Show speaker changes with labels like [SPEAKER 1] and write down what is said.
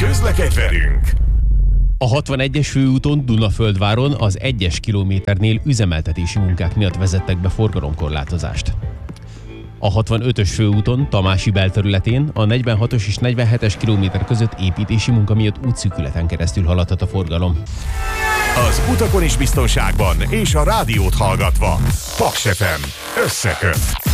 [SPEAKER 1] Közlekedj velünk!
[SPEAKER 2] A 61-es főúton Dunaföldváron az 1-es kilométernél üzemeltetési munkák miatt vezettek be forgalomkorlátozást. A 65-ös főúton Tamási belterületén a 46-os és 47-es kilométer között építési munka miatt útszűkületen keresztül haladhat a forgalom.
[SPEAKER 1] Az utakon is biztonságban és a rádiót hallgatva. Paks FM. Összeköt!